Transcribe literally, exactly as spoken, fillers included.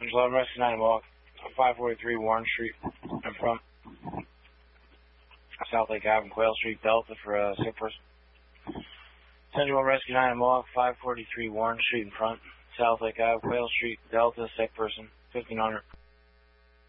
Angelo Rescue nine Walk, five forty-three Warren Street, in front. South Lake Avenue, Quail Street, Delta for a uh, sick person. Central Rescue nine Walk, five forty-three Warren Street, in front. South Lake Avenue, Quail Street, Delta, sick person, fifteen hundred.